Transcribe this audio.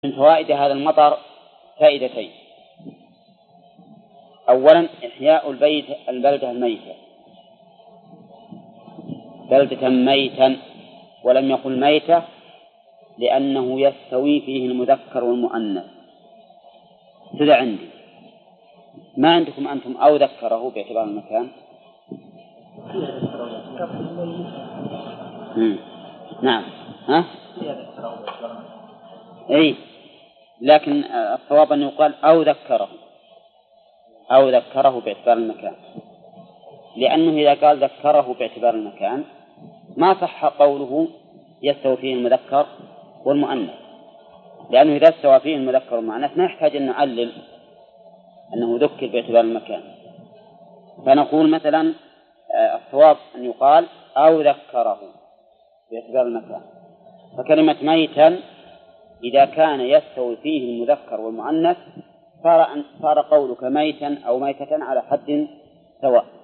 من فوائد هذا المطر فائدتين. أولا إحياء البلدة الميتة، بلدة ميتا، ولم يقل ميتة لأنه يستوي فيه المذكر والمؤنث. هذا عندي. ما عندكم أنتم أو ذكره باعتبار المكان؟ نعم. ها؟ أي، لكن الصواب أن يقال أو ذكره باعتبار المكان، لأنه إذا قال ذكره باعتبار المكان ما صح قوله يستوي فيه المذكر والمؤنث، لأنه إذا استوى فيه المذكر والمؤنث ما يحتاج أن نعلل أنه ذكر باعتبار المكان. فنقول مثلا الصواب أن يقال أو ذكره باعتبار المكان. فكلمة ميتا إذا كان يستوي فيه المذكر والمؤنث صار قولك ميتا أو ميتة على حد سواء.